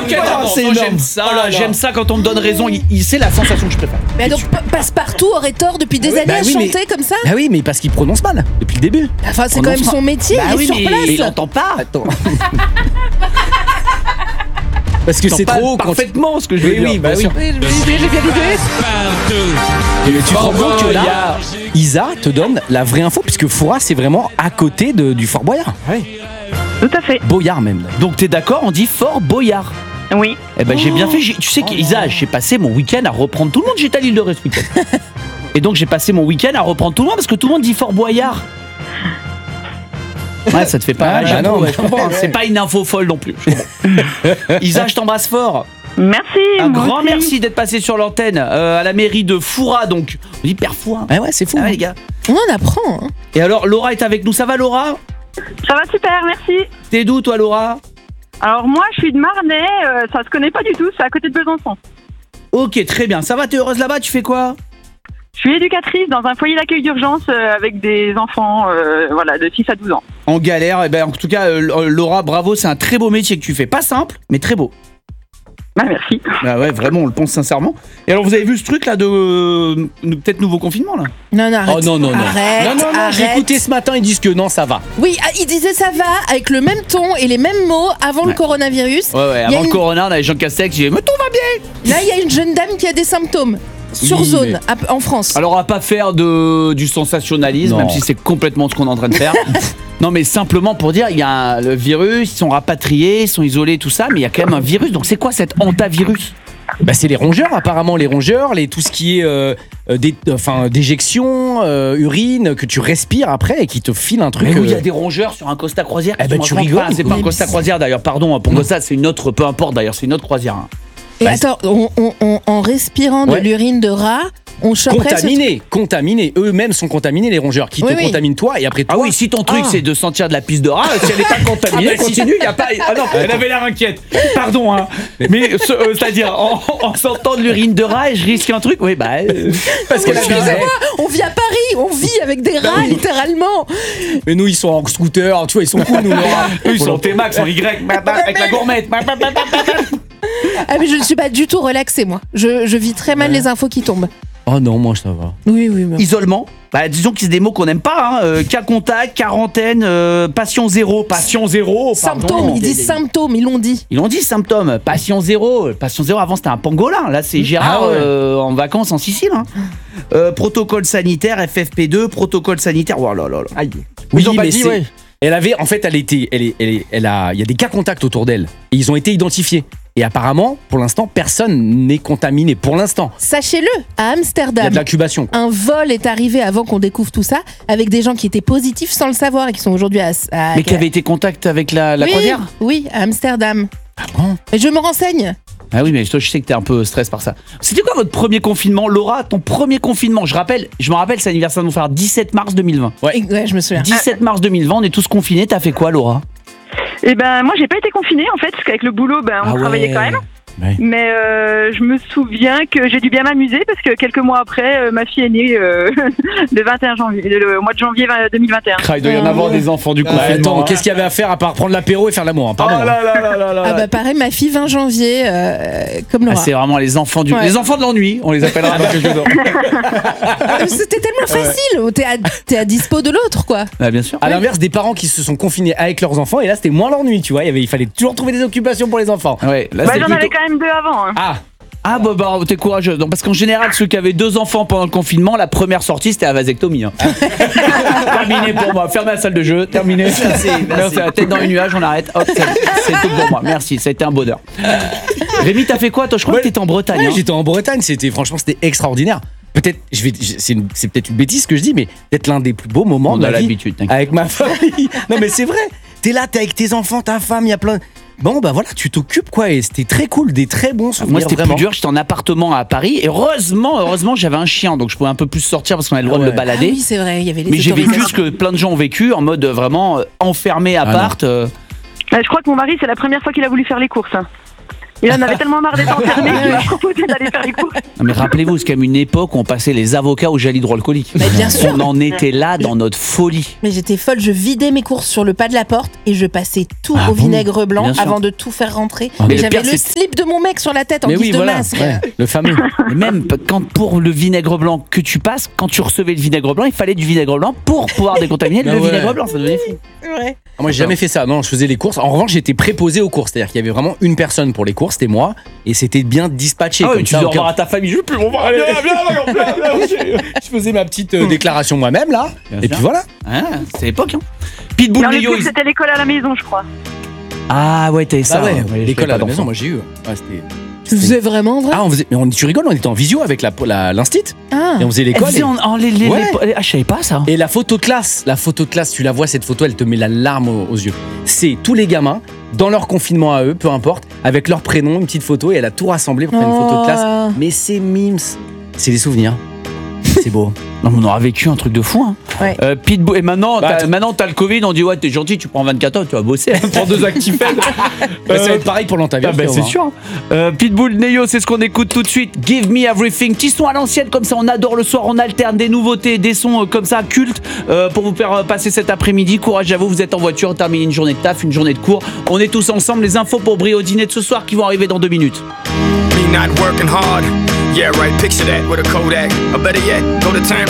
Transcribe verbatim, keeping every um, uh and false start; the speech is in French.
quel oh, c'est énorme. J'aime ça, oh là là. J'aime ça quand on me donne raison. Il, il, c'est la sensation que je préfère. Mais donc, Passepartout aurait tort depuis des oui, années bah à oui, chanter mais, comme ça. Bah oui, mais parce qu'il prononce mal depuis le début. Enfin, c'est quand même son métier. Bah il est oui, sur mais place. il entend pas. Attends. Parce que c'est trop parfaitement ce que je veux oui, dire. Oui, bah oui. Oui, j'ai bien l'idée. Et tu te rends compte que là, Isa te donne la vraie info puisque Foura c'est vraiment à côté de, du Fort Boyard. Oui. Tout à fait. Boyard même. Donc t'es d'accord, on dit Fort Boyard. Oui. Eh ben j'ai bien fait. J'ai, tu sais oh qu'Isa, j'ai passé mon week-end à reprendre tout le monde. J'étais à l'île de Ré ce week-end. Et donc j'ai passé mon week-end à reprendre tout le monde parce que tout le monde dit Fort Boyard. Ouais, ça te fait pas. Ah, bah non, je comprends. C'est pas une info folle non plus. Isa, je t'embrasse fort. Merci. Un moi grand aussi. merci d'être passé sur l'antenne euh, à la mairie de Foura. Donc, on dit Père Foura. Ah ouais, c'est fou. Ah, hein. les gars. On en apprend. Hein. Et alors, Laura est avec nous. Ça va, Laura? Ça va super, merci. T'es d'où, toi, Laura? Alors moi, je suis de Marnay, euh, ça se connaît pas du tout, c'est à côté de Besançon. Ok, très bien. Ça va, t'es heureuse là-bas? Tu fais quoi? Je suis éducatrice dans un foyer d'accueil d'urgence euh, avec des enfants euh, voilà, de six à douze ans. En galère. Eh ben, en tout cas, euh, Laura, bravo. C'est un très beau métier que tu fais. Pas simple, mais très beau. Bah, merci. Bah ouais, vraiment, on le pense sincèrement. Et alors, vous avez vu ce truc là de euh, peut-être nouveau confinement là? Non, non, arrête. Oh non, non, non. Arrête, non, non, non, j'ai arrête. écouté ce matin, ils disent que non, ça va. Oui, ah, il disait ça va avec le même ton et les mêmes mots avant Ouais. le coronavirus. Ouais, ouais. Il y a Avant le une- corona, on avait Jean Castex qui disait mais tout va bien. Là, il y a une jeune dame qui a des symptômes. Sur Oui, zone, mais- à- en France. Alors, on va pas faire de, du sensationnalisme, Non. même si c'est complètement ce qu'on est en train de faire. Non, mais simplement pour dire, il y a un- le virus, ils sont rapatriés, ils sont isolés, tout ça, mais il y a quand même un virus. Donc, c'est quoi cet hantavirus? Bah c'est les rongeurs apparemment, les rongeurs, les tout ce qui est euh, euh, des, enfin déjection, euh, urine que tu respires après et qui te file un truc. Mais oui, il y euh, a des rongeurs sur un Costa Croisière. Eh ben, Je tu me raconte rigoles pas, C'est ou pas un quoi? Costa Croisière d'ailleurs, pardon. Pour Costa, c'est une autre, peu importe d'ailleurs, c'est une autre croisière. hein. Et Bah, attends, on- on- on- en respirant de Ouais. l'urine de rat, on choperait ce- Contaminés, contaminés, eux-mêmes sont contaminés les rongeurs qui Oui, te oui. contaminent toi et après toi. Ah oui, si ton truc Ah. c'est de sentir de la pisse de rat, si elle est pas contaminée, Ah bah, si. continue, il y a pas. Ah non, elle avait l'air inquiète. Pardon, hein. Mais ce- euh, c'est-à-dire en, en sentant de l'urine de rat, je risque un truc. Oui, bah. euh, parce qu'elle a Excusez-moi, on vit à Paris, on vit avec des rats oui. littéralement. Mais nous ils sont en scooter, tu vois, ils sont cool nous. Laura. Eux, ils sont en T-Max, en Y, bah, bah, avec la gourmette. Bah, bah, bah, bah, bah, bah. Ah mais je ne suis pas du tout relaxée moi. Je, je vis très mal les infos qui tombent. Oh non, moi ça va. Oui, oui, oui. Isolement. Bah, disons que c'est des mots qu'on n'aime pas. Hein. Euh, cas contact, quarantaine, euh, passion zéro. Passion zéro. pardon. Symptômes, ils disent symptômes, ils l'ont dit. Ils l'ont dit symptômes. Passion zéro. Passion zéro, avant c'était un pangolin. Là, c'est Gérard Ah ouais. euh, en vacances en Sicile. Hein. Euh, protocole sanitaire, F F P deux, protocole sanitaire. Oh là là là. Aïe. Oui, Ils ont pas mais dit, c'est- ouais. Elle avait, en fait, elle était, elle est, elle est, elle a, il y a des cas contacts autour d'elle et ils ont été identifiés. Et apparemment, pour l'instant, personne n'est contaminé. Pour l'instant, Sachez-le, à il y a Amsterdam, de l'incubation. un vol est arrivé avant qu'on découvre tout ça, avec des gens qui étaient positifs sans le savoir et qui sont aujourd'hui à, à- Mais qui avait été contact avec la, la oui, croisière. oui, à Amsterdam. Ah bon? Et je me renseigne. Ah oui, mais toi, je sais que t'es un peu stress par ça. C'était quoi votre premier confinement, Laura? Ton premier confinement, je rappelle, je me rappelle, c'est l'anniversaire de mon frère, dix-sept mars deux mille vingt. Ouais. Et- ouais, je me souviens. dix-sept mars deux mille vingt, on est tous confinés. T'as fait quoi, Laura? Et ben moi, j'ai pas été confinée en fait, parce qu'avec le boulot, ben on Ah ouais. travaillait quand même. Ouais. Mais euh, je me souviens que j'ai dû bien m'amuser parce que quelques mois après, euh, ma fille est née euh, le vingt et un janvier, le mois de janvier deux mille vingt et un. Il doit y en avoir des enfants du Ouais, attends, qu'est-ce qu'il y avait à faire à part prendre l'apéro et faire l'amour, hein, pardon. Oh là là là là là. Ah bah pareil, ma fille vingt janvier, euh, comme Ah, Laura. c'est vraiment les enfants du, Ouais. les enfants de l'ennui, on les appellera dans quelques jours. Euh, C'était tellement facile, t'es à, t'es à dispo de l'autre quoi. Ah, bien sûr. À l'inverse des parents qui se sont confinés avec leurs enfants et là c'était moins l'ennui, tu vois, il, y avait, il fallait toujours trouver des occupations pour les enfants. Ouais, là Bah, c'est j'en plutôt... avais quand même deux avant. Hein. Ah, Ah bah, bah t'es courageux. Donc, parce qu'en général, ceux qui avaient deux enfants pendant le confinement, la première sortie c'était la vasectomie. Hein. Terminé pour moi. Fermez la salle de jeu. Terminé. Merci. Merci. La tête dans les nuages, on arrête. Hop, c'est, c'est tout pour moi. Merci. Ça a été un bonheur. Rémi, t'as fait quoi toi? Je crois Ouais. que t'étais en Bretagne. ouais, hein. j'étais en Bretagne, c'était franchement c'était extraordinaire. Peut-être, je vais, c'est, une- c'est peut-être une bêtise ce que je dis, mais peut-être l'un des plus beaux moments On de a ma vie l'habitude, t'inquiète. avec ma famille. Non mais c'est vrai, t'es là, t'es avec tes enfants, ta femme, il y a plein. Bon bah voilà, tu t'occupes quoi et c'était très cool, des très bons souvenirs. Moi c'était vraiment. plus dur, j'étais en appartement à Paris et heureusement, heureusement j'avais un chien donc je pouvais un peu plus sortir parce qu'on avait le droit Ah de le ouais. Ah balader. oui, c'est vrai, il y avait les Mais j'ai vécu ce autorisations. que plein de gens ont vécu en mode euh, vraiment euh, enfermé à Ah appart. euh. Bah, je crois que mon mari, c'est la première fois qu'il a voulu faire les courses. Hein. Il en avait tellement marre d'être enfermé qu'il m'a proposé d'aller faire les courses. Non, mais rappelez-vous, c'est quand même une époque où on passait les avocats au gel hydroalcoolique. Mais bien sûr. On en était là dans notre folie. Mais j'étais folle, je vidais mes courses sur le pas de la porte et je passais tout Ah au bon vinaigre blanc Bien sûr. avant de tout faire rentrer. Ah, mais et le j'avais pire, le c'est- slip de mon mec sur la tête en Mais guise oui, de voilà, masque. ouais, le fameux. Et même p- quand pour le vinaigre blanc que tu passes, quand tu recevais le vinaigre blanc, il fallait du vinaigre blanc pour pouvoir décontaminer Ah le ouais. vinaigre blanc. Ça devenait fou. C'est vrai. Ah, moi, j'ai jamais fait ça. Non, je faisais les courses. En revanche, j'étais préposé aux courses. C'est-à-dire qu'il y avait vraiment une personne pour les courses, c'était moi, et c'était bien dispatché. Ah ouais, comme tu ça, dis au au cas- revoir à ta famille, je veux plus, on va aller. Je faisais ma petite euh, déclaration moi-même là, Bien et sûr. puis voilà. Ah, c'est l'époque. Hein. Pitbull, Non, le Neo, pire, ils- c'était l'école à la maison, je crois. Ah ouais, t'avais ça. Ah ouais, je l'école fais à la pas maison, d'enfant. moi j'ai eu. Ouais, c'était- Tu faisais vraiment vrai Ah, on faisait, mais on, tu rigoles, on était en visio avec la, la, l'instit, Ah. et on faisait Elle l'école. faisait Et, en, en les, les, Ouais. les- Ah, je savais pas ça. et la photo de classe, la photo de classe, tu la vois cette photo, elle te met la larme aux, aux yeux. C'est tous les gamins dans leur confinement à eux, peu importe, avec leur prénom, une petite photo, et elle a tout rassemblé pour faire une photo de classe. Oh. Mais c'est mimes, c'est des souvenirs. C'est beau. Non, mais on aura vécu un truc de fou. Hein. Ouais. Euh, Pitbull, et maintenant, Bah, t'as, t- maintenant, t'as le Covid, on dit ouais, t'es gentil, tu prends vingt-quatre heures, tu vas bosser. Prends deux actifènes. Bah, ça va être pareil pour l'Antavia. Ah bah, c'est sûr. Euh, Pitbull, Neo, c'est ce qu'on écoute tout de suite. Give me everything. Petits sons à l'ancienne, comme ça, on adore le soir, on alterne des nouveautés, des sons euh, comme ça, cultes, euh, pour vous faire euh, passer cet après-midi. Courage à vous, vous êtes en voiture, terminez une journée de taf, une journée de cours. On est tous ensemble. Les infos pour briller au dîner de ce soir qui vont arriver dans deux minutes. Me not working hard. Yeah, right, picture that with a Kodak. Or better yet, go to town.